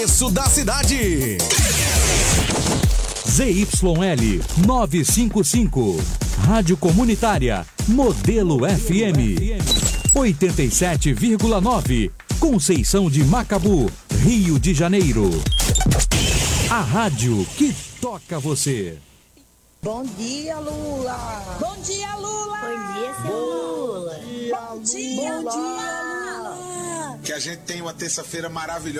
Isso da cidade. ZYL 955, Rádio Comunitária, Modelo FM, 87,9, Conceição de Macabu, Rio de Janeiro. A rádio que toca você. Bom dia, Lula. Bom dia, Lula. Bom dia, seu Lula. Bom dia, Lula. Bom dia, Lula. Que a gente tenha uma terça-feira maravilhosa.